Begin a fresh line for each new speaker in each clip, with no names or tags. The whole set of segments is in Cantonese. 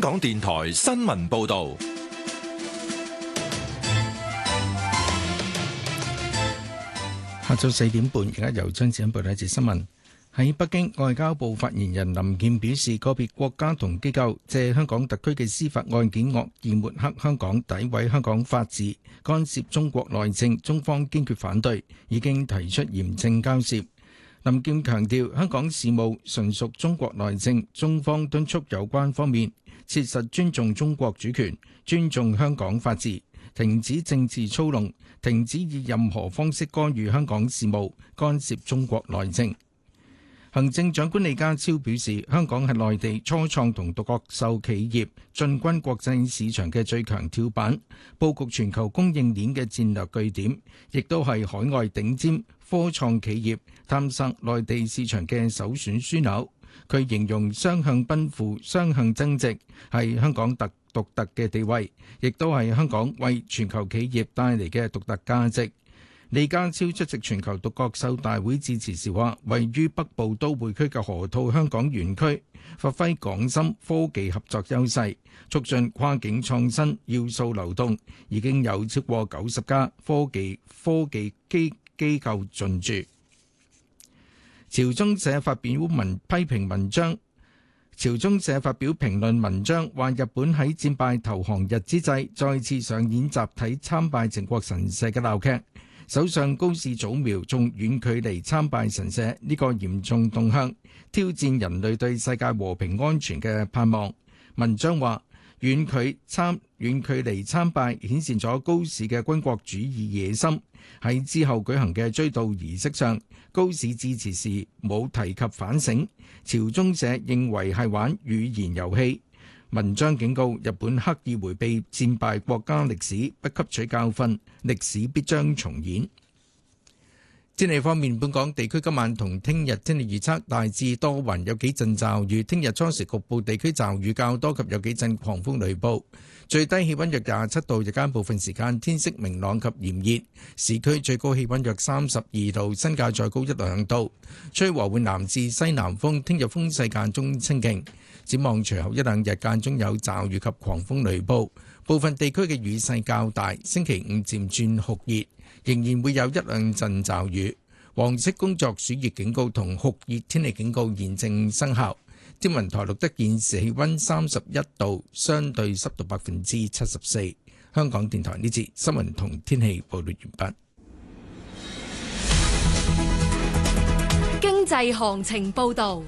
港電台新聞報道。
下晝4點半，而家由張子欣報道一節新聞。喺北京，外交部發言人林健表示，個別國家同機構借香港特區嘅司法案件惡意抹黑香港、詆毀香港法治、干涉中國內政，中方堅決反對，已經提出嚴正交涉。林健強調，香港事務純屬中國內政，中方敦促有關方面切實尊重中國主權，尊重香港法治，停止政治操弄，停止以任何方式干預香港事務，干涉中國內政。行政長官李家超表示，香港係內地初創同獨角獸企業進軍國際市場嘅最強跳板，佈局全球供應鏈嘅戰略據點，亦都係海外頂尖科創企業探索內地市場嘅首選樞紐。佢形容雙向奔赴、雙向增值係香港獨特嘅地位，亦都係香港為全球企業帶嚟嘅獨特價值。李家超出席全球獨角獸大會致辭時話，位於北部都會區嘅河套香港園區，發揮港深科技合作優勢，促進跨境創新要素流動，已經有超過90家科技機構進駐。朝中社發表批評文章，朝中社發表評論文章，話日本喺戰敗投降日之際，再次上演集體參拜靖國神社嘅鬧劇。首相高市早苗仲遠距離參拜神社，呢個嚴重動向，挑戰人類對世界和平安全嘅盼望。文章話，遠距離參拜顯現咗高市嘅軍國主義野心。喺之後舉行嘅追悼儀式上，高市致辭時冇提及反省，朝中社認為係玩語言遊戲。文章警告，日本刻意迴避戰敗國家歷史，不吸取教訓，歷史必將重演。天氣方面，本港地區今晚同聽日天氣預測大致多雲，有幾陣驟雨。聽日初時局部地區驟雨較多及有幾陣狂風雷暴。最低氣溫約27度，日間部分時間天色明朗及炎熱。市區最高氣溫約32度，新界再高1-2度。吹和緩南至西南風，聽日風勢間中清勁。展望隨後1-2日間中有驟雨及狂風雷暴，部分地區嘅雨勢較大。星期5漸轉酷熱，仍然會有1-2陣驟雨。黃色工作暑熱警告同酷熱天氣警告現正生效。天文台錄得現時氣溫31度，相對濕度74%。香港電台呢節新聞同天氣報道完畢。
經濟行情報道。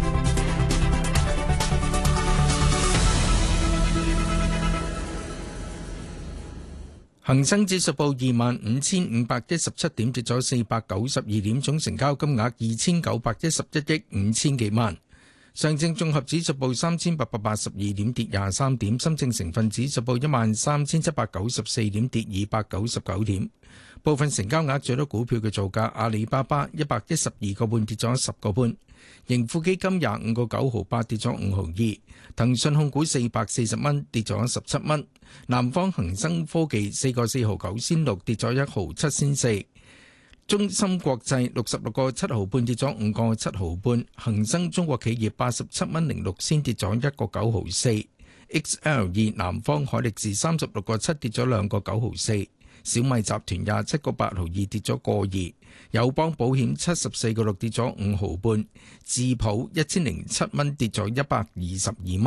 恒生指數報25,517點，跌咗492點，總成交金額2,911億5千幾萬。上證綜合指數報3,882點，跌23點。深證成分指數報13,794點，跌299點。部分成交額最多股票嘅造價：阿里巴巴112個半，跌咗10個半；盈富基金25個9毫8，跌咗5毫2；騰訊控股440蚊，跌咗17蚊；南方恒生科技4個4毫9仙6，跌咗1毫7仙4；中芯國際66個7毫半，跌咗5個7毫半；恒生中國企業87蚊06仙，跌咗1個9毫4；XL2 南方海力士36個7，跌咗2個9毫4；小米集團27個8毫2，跌咗個2；友邦保險74個6，跌咗5毫半；智普1007蚊，跌咗122蚊。